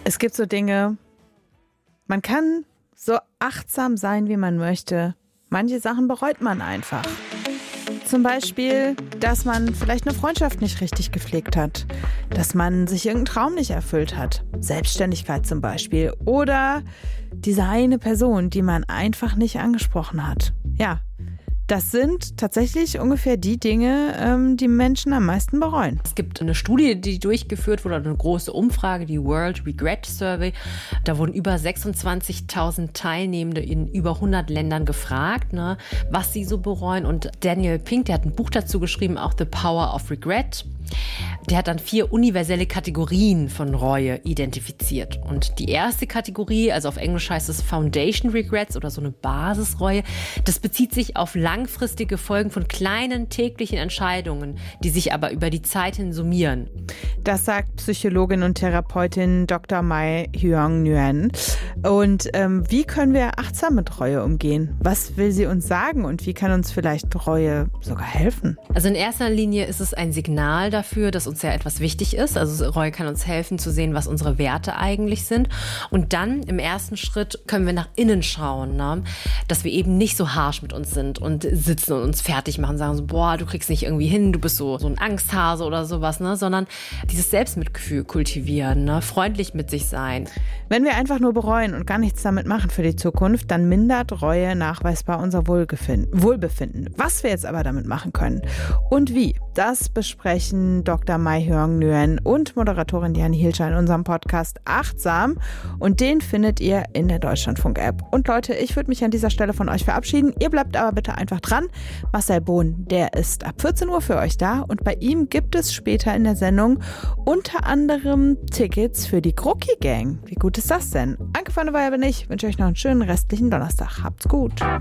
Es gibt so Dinge, man kann so achtsam sein, wie man möchte. Manche Sachen bereut man einfach. Zum Beispiel, dass man vielleicht eine Freundschaft nicht richtig gepflegt hat, dass man sich irgendeinen Traum nicht erfüllt hat, Selbstständigkeit zum Beispiel, oder diese eine Person, die man einfach nicht angesprochen hat. Ja, das sind tatsächlich ungefähr die Dinge, die Menschen am meisten bereuen. Es gibt eine Studie, die durchgeführt wurde, eine große Umfrage, die World Regret Survey. Da wurden über 26.000 Teilnehmende in über 100 Ländern gefragt, was sie so bereuen. Und Daniel Pink, der hat ein Buch dazu geschrieben, auch The Power of Regret. Der hat dann 4 universelle Kategorien von Reue identifiziert. Und die erste Kategorie, also auf Englisch heißt es Foundation Regrets oder so eine Basisreue, das bezieht sich auf langfristige Folgen von kleinen täglichen Entscheidungen, die sich aber über die Zeit hin summieren. Das sagt Psychologin und Therapeutin Dr. Mai Hyung Nguyen. Und wie können wir achtsam mit Reue umgehen? Was will sie uns sagen und wie kann uns vielleicht Reue sogar helfen? Also in erster Linie ist es ein Signal dafür, dass uns ja etwas wichtig ist. Also Reue kann uns helfen zu sehen, was unsere Werte eigentlich sind. Und dann im ersten Schritt können wir nach innen schauen, dass wir eben nicht so harsch mit uns sind und sitzen und uns fertig machen, sagen so, boah, du kriegst nicht irgendwie hin, du bist so ein Angsthase oder sowas, sondern dieses Selbstmitgefühl kultivieren, freundlich mit sich sein. Wenn wir einfach nur bereuen und gar nichts damit machen für die Zukunft, dann mindert Reue nachweisbar unser Wohlbefinden. Was wir jetzt aber damit machen können und wie, das besprechen Dr. Mai Hyung Nguyen und Moderatorin Diane Hielscher in unserem Podcast Achtsam. Und den findet ihr in der Deutschlandfunk-App. Und Leute, ich würde mich an dieser Stelle von euch verabschieden. Ihr bleibt aber bitte einfach dran. Marcel Bohn, der ist ab 14 Uhr für euch da. Und bei ihm gibt es später in der Sendung unter anderem Tickets für die Grucki Gang. Wie gut ist das denn? Anke von der Weyer bin ich. Wünsche euch noch einen schönen restlichen Donnerstag. Habt's gut.